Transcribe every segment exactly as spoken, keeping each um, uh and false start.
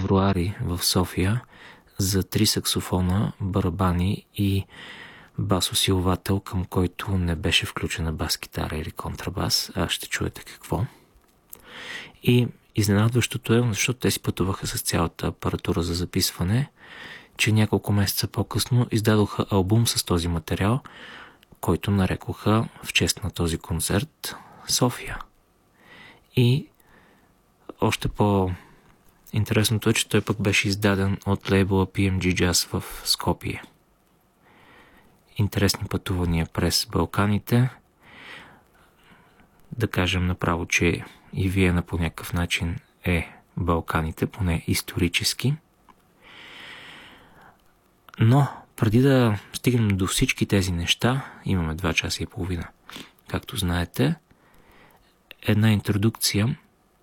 февруари в София за три саксофона, барабани и басосиловател, към който не беше включена бас-китара или контрабас. А ще чуете какво. И изненадващото е, защото те си пътуваха с цялата апаратура за записване, че няколко месеца по-късно издадоха албум с този материал, който нарекоха в чест на този концерт София. И още по-интересното е, че той пък беше издаден от лейбъла Пи Ем Джи Jazz в Скопие. Интересни пътувания през Балканите. Да кажем направо, че и Виена по някакъв начин е Балканите, поне исторически. Но преди да стигнем до всички тези неща, имаме два часа и половина, както знаете, една интродукция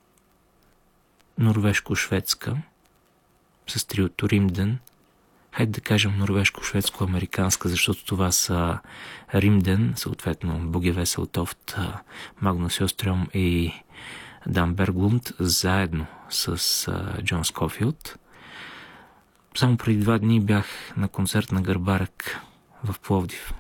норвежко-шведска с триото Римден. Хайде да кажем норвежко-шведско-американска, защото това са Римден, съответно Боге Веселтофт, Магнус Йострем и Дан Берглунд, заедно с Джон Скофилд. Само преди два дни бях на концерт на Гърбарък в Пловдив.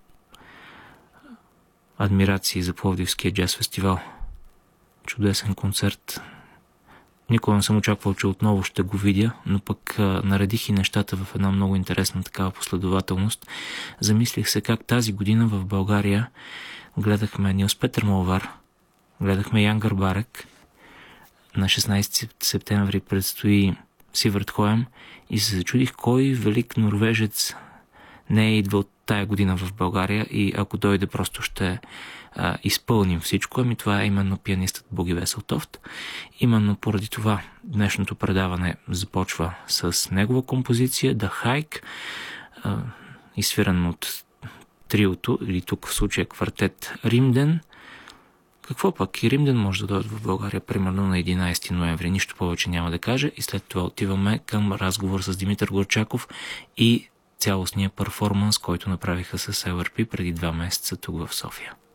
Адмирации за Пловдивския джаз фестивал. Чудесен концерт. Никога не съм очаквал, че отново ще го видя, но пък а, наредих и нещата в една много интересна такава последователност. Замислих се как тази година в България гледахме Нилс Петър Молвар, гледахме Ян Гърбарък. На шестнайсети септември предстои Сивърт Хоем и се зачудих кой велик норвежец не е идвал тая година в България и ако дойде просто ще а, изпълним всичко. Ами това е именно пианистът Боги Веселтофт. Именно поради това днешното предаване започва с негова композиция The Hike, а, изсвиран от триото, или тук в случая квартет Римден. Какво пък и Римден може да дойде в България примерно на единайсети ноември. Нищо повече няма да кажа и след това отиваме към разговор с Димитър Горчаков и цялостния перформанс, който направиха с Ел Ар Пи преди два месеца тук в София.